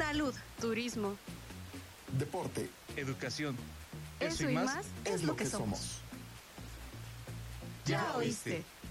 salud, turismo, deporte, educación. eso y más es lo que somos. Ya oíste.